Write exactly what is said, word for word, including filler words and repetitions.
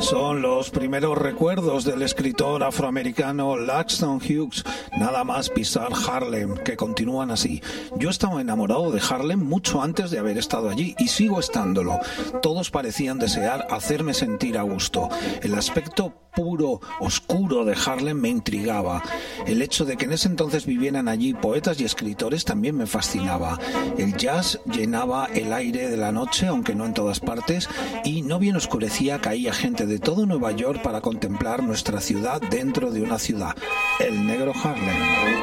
Son los primeros recuerdos del escritor afroamericano Langston Hughes, nada más pisar Harlem, que continúan así. Yo estaba enamorado de Harlem mucho antes de haber estado allí y sigo estándolo. Todos parecían desear hacerme sentir a gusto. El aspecto puro, oscuro de Harlem me intrigaba. El hecho de que en ese entonces vivieran allí poetas y escritores también me fascinaba. El jazz llenaba el aire de la noche, aunque no en todas partes, y no bien oscurecía caía gente de todo Nueva York para contemplar nuestra ciudad dentro de una ciudad, el negro Harlem.